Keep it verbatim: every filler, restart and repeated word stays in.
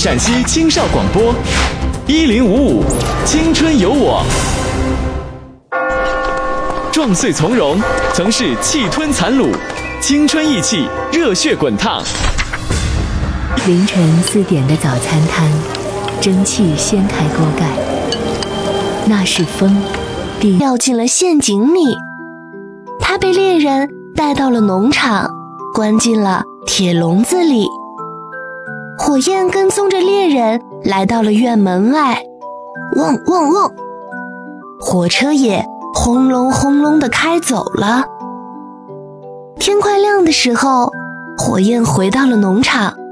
陕西青少广播一零五五青春有我。壮岁从容，曾是气吞残虏，青春意气，热血滚烫。 凌晨四点的早餐摊，蒸汽掀开锅盖，那是风，地掉进了陷阱里。他被猎人带到了农场，关进了铁笼子里。火焰跟踪着猎人来到了院门外，汪汪汪，火车也轰隆轰隆地开走了。天快亮的时候，火焰回到了农场，